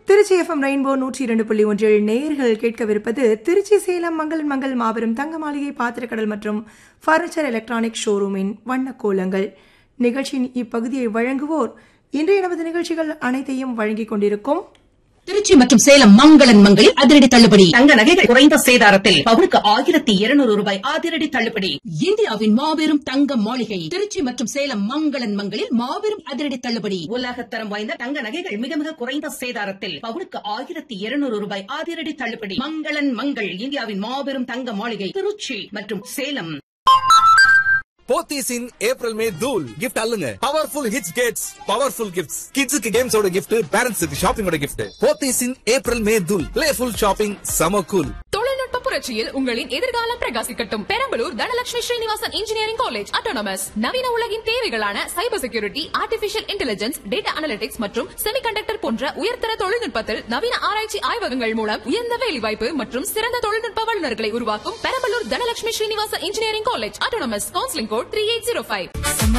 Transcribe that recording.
Trichy FM rainbow 102.1 நேயர்கள் கேட்கவிருப்பது திருச்சி சேலம் மங்களன் மங்கள் மாபெரும் தங்க மாளிகை பாத்திரக்கடல் மற்றும் பர்னிச்சர் எலக்ட்ரானிக் ஷோரூமின் வண்ணக்கோலங்கள் நிகழ்ச்சியின் இப்பகுதியை வழங்குவோர் இன்றைய நமது நிகழ்ச்சிகள் அனைத்தையும் வழங்கிக் கொண்டிருக்கும் திருச்சி மற்றும் சேலம் மங்களன் மங்களில் அதிரடி தள்ளுபடி. தங்க நகைகள் குறைந்த சேதாரத்தில் பவுனுக்கு 1200 ரூபாய் அதிரடி தள்ளுபடி. இந்தியாவின் மாபெரும் தங்க மாளிகை திருச்சி மற்றும் சேலம் மங்களன் மங்களில் மாபெரும் அதிரடி தள்ளுபடி. உலகத்தரம் வாய்ந்த தங்க நகைகள் மிக மிக குறைந்த சேதாரத்தில் பவுனுக்கு 1200 ரூபாய் அதிரடி தள்ளுபடி. மங்களன் மங்கள் இந்தியாவின் மாபெரும் தங்க மாளிகை திருச்சி மற்றும் சேலம். போத்தீஸ் இன் ஏப்ரல் மே தூள் gift அல்லுங்க. Powerful hits Gates powerful gifts. கிட்ஸுக்கு கேம்ஸோட கிஃப்ட், பேரண்ட்ஸுக்கு ஷாப்பிங்கோட கிஃப்ட். போத்தீஸ் இன் ஏப்ரல் மே தூள் பிளேஃபுல் ஷாப்பிங் சம கூல். தொழில்நுட்ப புரட்சியில் உங்களின் எதிர்காலம் பிரகாசிக்கட்டும். Perambalur Dhanalakshmi Srinivasan engineering college autonomous நவீன உலகின் தேவைகளான cyber security, artificial intelligence, data analytics மற்றும் செமிகண்டக்டர் போன்ற உயர்தர தொழில்நுட்பத்தில் நவீன ஆராய்ச்சி ஆய்வகங்கள் மூலம் உயர்ந்த வேலைவாய்ப்பு மற்றும் சிறந்த தொழில்நுட்ப வல்லுநர்களை உருவாக்கும் Perambalur Dhanalakshmi Srinivasan engineering college autonomous. Counselling code 3805.